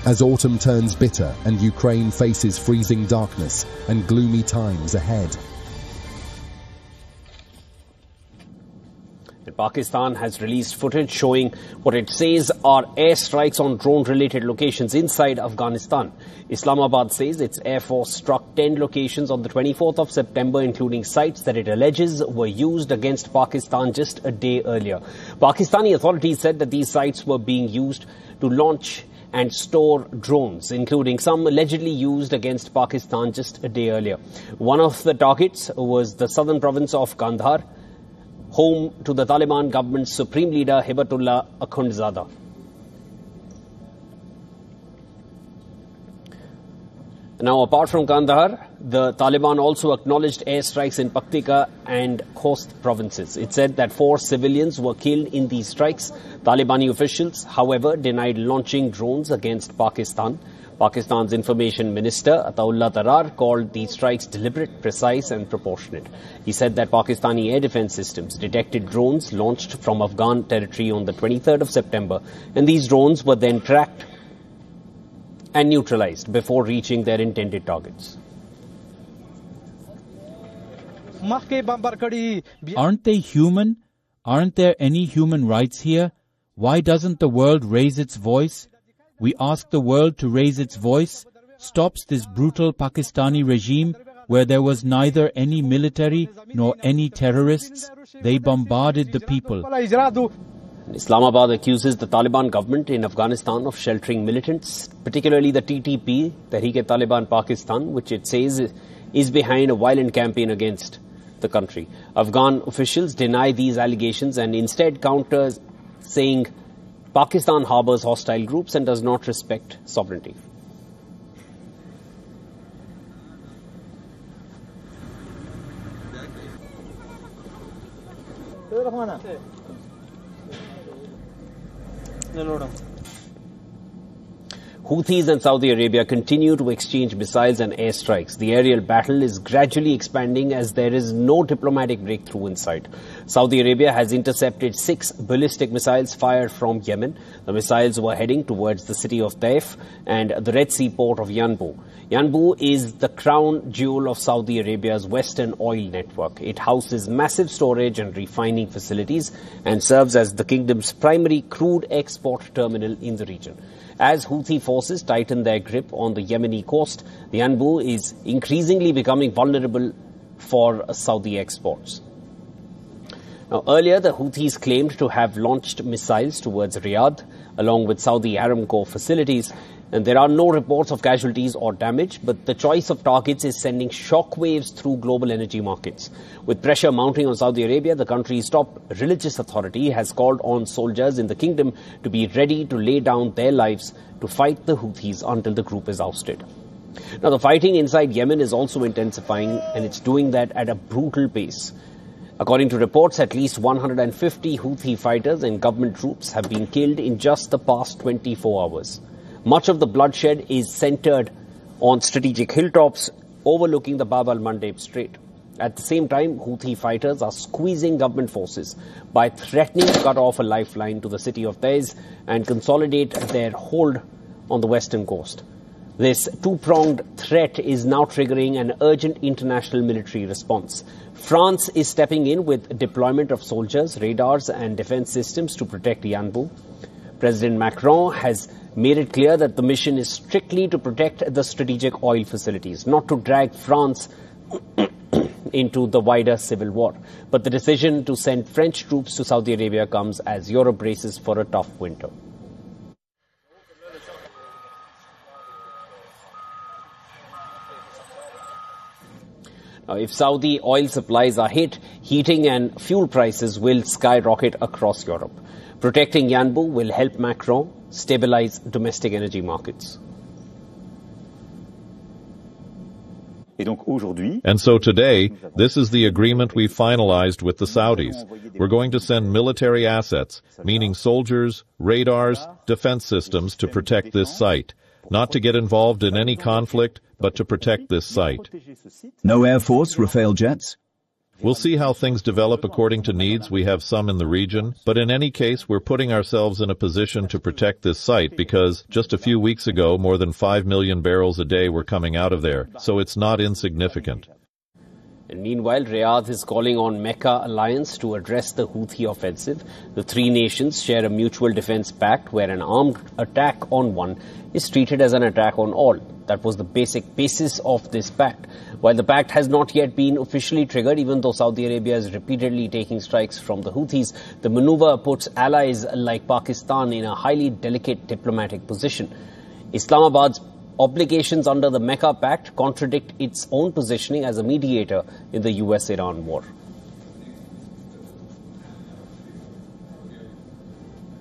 as autumn turns bitter and Ukraine faces freezing darkness and gloomy times ahead. Pakistan has released footage showing what it says are airstrikes on drone-related locations inside Afghanistan. Islamabad says its Air Force struck 10 locations on the 24th of September, including sites that it alleges were used against Pakistan just a day earlier. Pakistani authorities said that these sites were being used to launch and store drones, including some allegedly used against Pakistan just a day earlier. One of the targets was the southern province of Kandahar, home to the Taliban government's supreme leader Hibatullah Akhundzada. Now, apart from Kandahar, the Taliban also acknowledged airstrikes in Paktika and Khost provinces. It said that 4 civilians were killed in these strikes. Talibani officials, however, denied launching drones against Pakistan. Pakistan's Information Minister Ataullah Tarar called these strikes deliberate, precise and proportionate. He said that Pakistani air defense systems detected drones launched from Afghan territory on the 23rd of September, and these drones were then tracked and neutralized before reaching their intended targets. Aren't they human? Aren't there any human rights here? Why doesn't the world raise its voice? We ask the world to raise its voice, stops this brutal Pakistani regime where there was neither any military nor any terrorists. They bombarded the people. Islamabad accuses the Taliban government in Afghanistan of sheltering militants, particularly the TTP, Tehreek-e-Taliban Pakistan, which it says is behind a violent campaign against the country. Afghan officials deny these allegations and instead counter, saying Pakistan harbors hostile groups and does not respect sovereignty. Houthis and Saudi Arabia continue to exchange missiles and airstrikes. The aerial battle is gradually expanding as there is no diplomatic breakthrough in sight. Saudi Arabia has intercepted 6 ballistic missiles fired from Yemen. The missiles were heading towards the city of Taif and the Red Sea port of Yanbu. Yanbu is the crown jewel of Saudi Arabia's Western oil network. It houses massive storage and refining facilities and serves as the kingdom's primary crude export terminal in the region. As Houthi forces tighten their grip on the Yemeni coast, the Yanbu is increasingly becoming vulnerable for Saudi exports. Now, earlier, the Houthis claimed to have launched missiles towards Riyadh, along with Saudi Aramco facilities, and there are no reports of casualties or damage, but the choice of targets is sending shockwaves through global energy markets. With pressure mounting on Saudi Arabia, the country's top religious authority has called on soldiers in the kingdom to be ready to lay down their lives to fight the Houthis until the group is ousted. Now, the fighting inside Yemen is also intensifying, and it's doing that at a brutal pace. According to reports, at least 150 Houthi fighters and government troops have been killed in just the past 24 hours. Much of the bloodshed is centered on strategic hilltops overlooking the Bab al-Mandeb Strait. At the same time, Houthi fighters are squeezing government forces by threatening to cut off a lifeline to the city of Taiz and consolidate their hold on the western coast. This two-pronged threat is now triggering an urgent international military response. France is stepping in with deployment of soldiers, radars and defense systems to protect Yanbu. President Macron has made it clear that the mission is strictly to protect the strategic oil facilities, not to drag France into the wider civil war. But the decision to send French troops to Saudi Arabia comes as Europe braces for a tough winter. Now, if Saudi oil supplies are hit, heating and fuel prices will skyrocket across Europe. Protecting Yanbu will help Macron stabilize domestic energy markets. And so today, this is the agreement we finalized with the Saudis. We're going to send military assets, meaning soldiers, radars, defense systems to protect this site. Not to get involved in any conflict, but to protect this site. No Air Force Rafale jets? We'll see how things develop according to needs. We have some in the region, but in any case, we're putting ourselves in a position to protect this site because just a few weeks ago, more than 5 million barrels a day were coming out of there, so it's not insignificant. And meanwhile, Riyadh is calling on Mecca alliance to address the Houthi offensive. The three nations share a mutual defense pact where an armed attack on one is treated as an attack on all. That was the basic basis of this pact. While the pact has not yet been officially triggered, even though Saudi Arabia is repeatedly taking strikes from the Houthis, the maneuver puts allies like Pakistan in a highly delicate diplomatic position. Islamabad's obligations under the Mecca Pact contradict its own positioning as a mediator in the US-Iran war.